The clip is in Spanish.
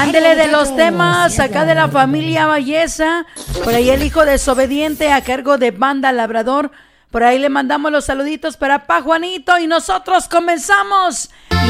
Ándele de los temas acá de la familia Valleza. Por ahí el hijo desobediente a cargo de Banda Labrador. Por ahí le mandamos los saluditos para Pa Juanito y nosotros comenzamos.